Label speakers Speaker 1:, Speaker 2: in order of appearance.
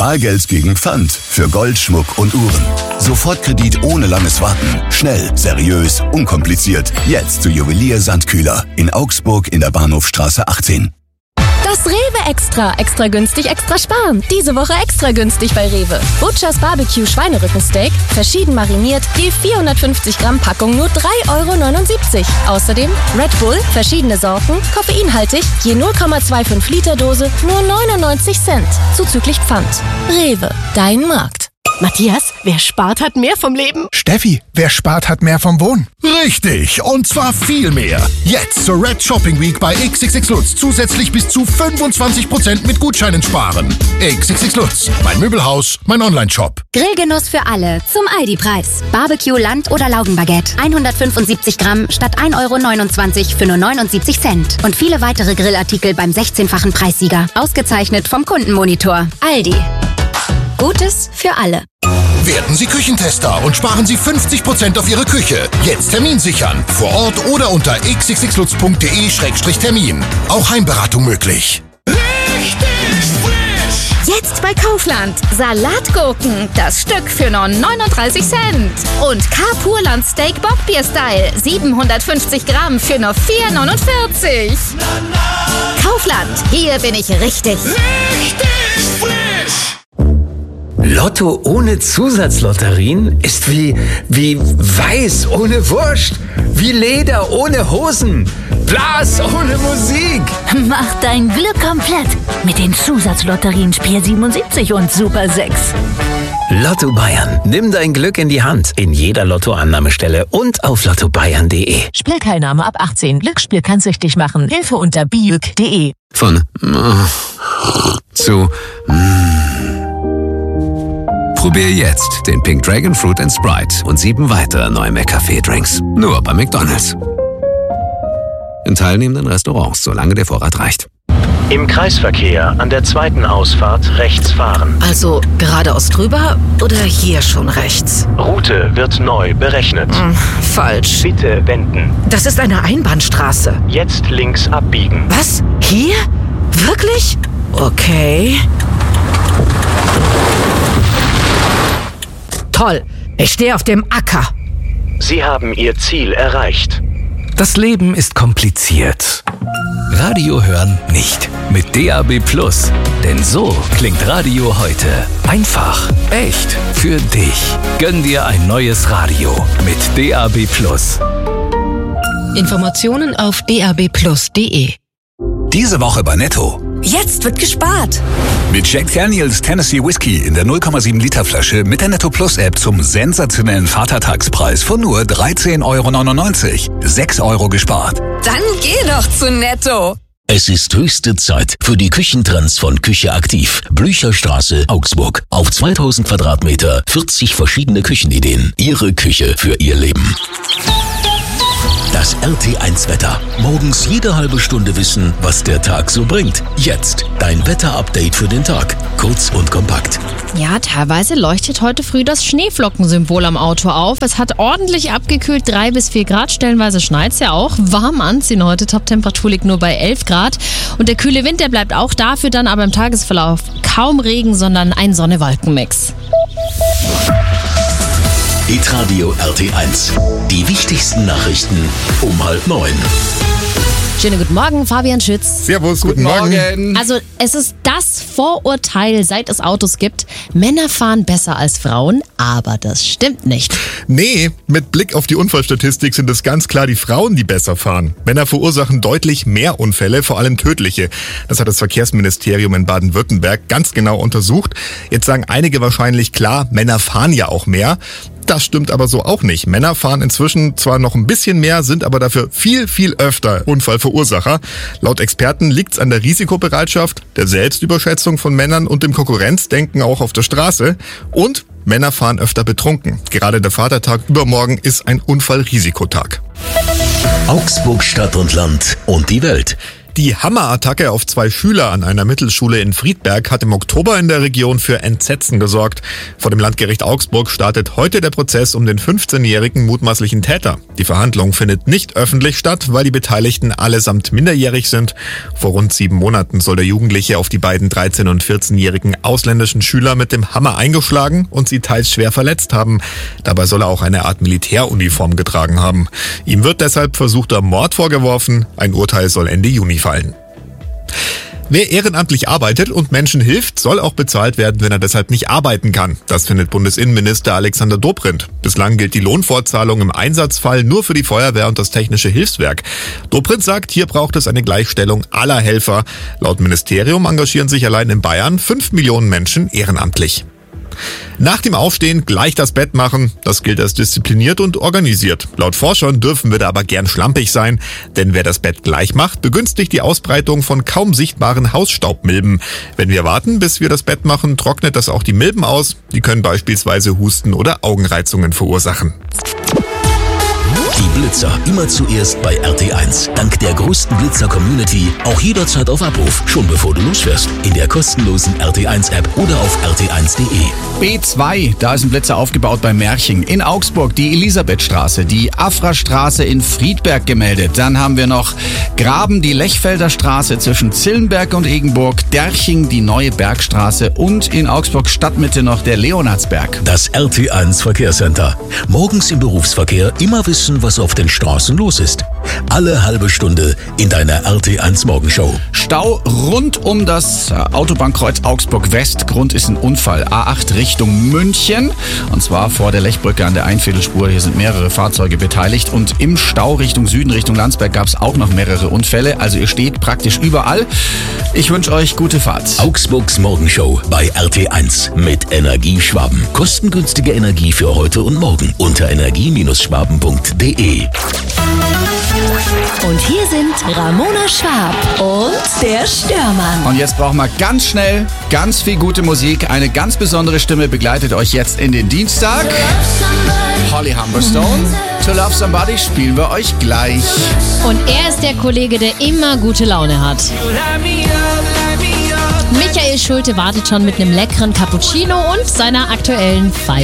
Speaker 1: Bargeld gegen Pfand für Gold, Schmuck und Uhren. Sofortkredit ohne langes Warten. Schnell, seriös, unkompliziert. Jetzt zu Juwelier Sandkühler in Augsburg in der Bahnhofstraße 18.
Speaker 2: Das Rewe Extra. Extra günstig, extra sparen. Diese Woche extra günstig bei Rewe. Butchers Barbecue Schweinerückensteak, verschieden mariniert, je 450 Gramm Packung nur 3,79 €. Außerdem Red Bull, verschiedene Sorten, koffeinhaltig, je 0,25 Liter Dose, nur 99 Cent. Zuzüglich Pfand. Rewe, dein Markt.
Speaker 3: Matthias, wer spart, hat mehr vom Leben.
Speaker 4: Steffi, wer spart, hat mehr vom Wohnen.
Speaker 5: Richtig, und zwar viel mehr. Jetzt zur Red Shopping Week bei XXX Lutz zusätzlich bis zu 25% mit Gutscheinen sparen. XXX Lutz, mein Möbelhaus, mein Online-Shop.
Speaker 6: Grillgenuss für alle zum Aldi-Preis. Barbecue, Land- oder Laugenbaguette. 175 Gramm statt 1,29 € für nur 79 Cent. Und viele weitere Grillartikel beim 16-fachen Preissieger. Ausgezeichnet vom Kundenmonitor. Aldi. Gutes für alle.
Speaker 5: Werden Sie Küchentester und sparen Sie 50% auf Ihre Küche. Jetzt Termin sichern. Vor Ort oder unter xxxlutz.de/termin. Auch Heimberatung möglich.
Speaker 7: Richtig frisch! Jetzt bei Kaufland. Salatgurken. Das Stück für nur 39 Cent. Und K-Purland Steak Bockbier-Style. 750 Gramm für nur 4,49 €. Kaufland. Hier bin ich richtig.
Speaker 8: Richtig frisch! Lotto ohne Zusatzlotterien ist wie Weiß ohne Wurst, wie Leder ohne Hosen, Blas ohne Musik.
Speaker 9: Mach dein Glück komplett mit den Zusatzlotterien Spiel 77 und Super 6.
Speaker 8: Lotto Bayern. Nimm dein Glück in die Hand. In jeder Lottoannahmestelle und auf lottobayern.de.
Speaker 9: Spielteilnahme ab 18. Glücksspiel kann süchtig machen. Hilfe unter biuk.de.
Speaker 10: Von zu Probier jetzt den Pink Dragon Fruit & Sprite und 7 weitere neue McCafé-Drinks. Nur bei McDonald's. In teilnehmenden Restaurants, solange der Vorrat reicht.
Speaker 11: Im Kreisverkehr an der zweiten Ausfahrt rechts fahren.
Speaker 3: Also geradeaus drüber oder hier schon rechts?
Speaker 11: Route wird neu berechnet.
Speaker 3: Falsch.
Speaker 11: Bitte wenden.
Speaker 3: Das ist eine Einbahnstraße.
Speaker 11: Jetzt links abbiegen.
Speaker 3: Was? Hier? Wirklich? Okay. Toll, ich stehe auf dem Acker.
Speaker 11: Sie haben Ihr Ziel erreicht.
Speaker 12: Das Leben ist kompliziert. Radio hören nicht. Mit DAB+. Denn so klingt Radio heute. Einfach, echt, für dich. Gönn dir ein neues Radio mit DAB+.
Speaker 13: Informationen auf dabplus.de.
Speaker 14: Diese Woche bei Netto.
Speaker 13: Jetzt wird gespart.
Speaker 14: Mit Jack Daniels Tennessee Whiskey in der 0,7 Liter Flasche mit der Netto Plus App zum sensationellen Vatertagspreis von nur 13,99 €. 6 € gespart.
Speaker 13: Dann geh doch zu Netto.
Speaker 15: Es ist höchste Zeit für die Küchentrends von Küche Aktiv. Blücherstraße, Augsburg. Auf 2000 Quadratmeter, 40 verschiedene Küchenideen. Ihre Küche für Ihr Leben. Das RT1-Wetter. Morgens jede halbe Stunde wissen, was der Tag so bringt. Jetzt dein Wetter-Update für den Tag. Kurz und kompakt.
Speaker 16: Ja, teilweise leuchtet heute früh das Schneeflockensymbol am Auto auf. Es hat ordentlich abgekühlt, 3 bis 4 Grad. Stellenweise schneit's ja auch. Warm anziehen heute. Toptemperatur liegt nur bei 11 Grad. Und der kühle Wind, der bleibt auch dafür dann aber im Tagesverlauf kaum Regen, sondern ein Sonne-Wolken-Mix.
Speaker 15: Hitradio RT1. Die wichtigsten Nachrichten um 8:30.
Speaker 16: Schönen guten Morgen, Fabian Schütz.
Speaker 4: Servus, guten Morgen.
Speaker 16: Also es ist das Vorurteil, seit es Autos gibt, Männer fahren besser als Frauen, aber das stimmt nicht.
Speaker 4: Nee, mit Blick auf die Unfallstatistik sind es ganz klar die Frauen, die besser fahren. Männer verursachen deutlich mehr Unfälle, vor allem tödliche. Das hat das Verkehrsministerium in Baden-Württemberg ganz genau untersucht. Jetzt sagen einige wahrscheinlich, klar, Männer fahren ja auch mehr. Das stimmt aber so auch nicht. Männer fahren inzwischen zwar noch ein bisschen mehr, sind aber dafür viel, viel öfter Unfallverursacher. Laut Experten liegt's an der Risikobereitschaft, der Selbstüberschätzung von Männern und dem Konkurrenzdenken auch auf der Straße. Und Männer fahren öfter betrunken. Gerade der Vatertag übermorgen ist ein Unfallrisikotag.
Speaker 15: Augsburg Stadt und Land und die Welt.
Speaker 4: Die Hammerattacke auf 2 Schüler an einer Mittelschule in Friedberg hat im Oktober in der Region für Entsetzen gesorgt. Vor dem Landgericht Augsburg startet heute der Prozess um den 15-jährigen mutmaßlichen Täter. Die Verhandlung findet nicht öffentlich statt, weil die Beteiligten allesamt minderjährig sind. Vor rund 7 Monaten soll der Jugendliche auf die beiden 13- und 14-jährigen ausländischen Schüler mit dem Hammer eingeschlagen und sie teils schwer verletzt haben. Dabei soll er auch eine Art Militäruniform getragen haben. Ihm wird deshalb versuchter Mord vorgeworfen. Ein Urteil soll Ende Juni fallen. Wer ehrenamtlich arbeitet und Menschen hilft, soll auch bezahlt werden, wenn er deshalb nicht arbeiten kann. Das findet Bundesinnenminister Alexander Dobrindt. Bislang gilt die Lohnfortzahlung im Einsatzfall nur für die Feuerwehr und das Technische Hilfswerk. Dobrindt sagt, hier braucht es eine Gleichstellung aller Helfer. Laut Ministerium engagieren sich allein in Bayern 5 Millionen Menschen ehrenamtlich. Nach dem Aufstehen gleich das Bett machen, das gilt als diszipliniert und organisiert. Laut Forschern dürfen wir da aber gern schlampig sein, denn wer das Bett gleich macht, begünstigt die Ausbreitung von kaum sichtbaren Hausstaubmilben. Wenn wir warten, bis wir das Bett machen, trocknet das auch die Milben aus. Die können beispielsweise Husten oder Augenreizungen verursachen.
Speaker 15: Die Blitzer immer zuerst bei RT1. Dank der größten Blitzer-Community auch jederzeit auf Abruf, schon bevor du losfährst. In der kostenlosen RT1-App oder auf rt1.de.
Speaker 17: B2, da ist ein Blitzer aufgebaut bei Merching. In Augsburg die Elisabethstraße, die Afra-Straße in Friedberg gemeldet. Dann haben wir noch Graben, die Lechfelder Straße zwischen Zillenberg und Egenburg, Derching, die Neue Bergstraße und in Augsburg Stadtmitte noch der Leonhardsberg.
Speaker 15: Das RT1 Verkehrscenter. Morgens im Berufsverkehr immer wissen, was auf den Straßen los ist. Alle halbe Stunde in deiner RT1 Morgenshow.
Speaker 17: Stau rund um das Autobahnkreuz Augsburg West. Grund ist ein Unfall. A8 Richtung München. Und zwar vor der Lechbrücke an der Einviertelspur. Hier sind mehrere Fahrzeuge beteiligt. Und im Stau Richtung Süden, Richtung Landsberg gab es auch noch mehrere Unfälle. Also ihr steht praktisch überall. Ich wünsche euch gute Fahrt.
Speaker 15: Augsburgs Morgenshow bei RT1 mit Energie Schwaben. Kostengünstige Energie für heute und morgen unter energie-schwaben.de.
Speaker 9: Und hier sind Ramona Schwab und der Störmann.
Speaker 17: Und jetzt brauchen wir ganz schnell ganz viel gute Musik. Eine ganz besondere Stimme begleitet euch jetzt in den Dienstag. Holly Humberstone. To Love Somebody spielen wir euch gleich.
Speaker 16: Und er ist der Kollege, der immer gute Laune hat. Michael Schulte wartet schon mit einem leckeren Cappuccino und seiner aktuellen Feier.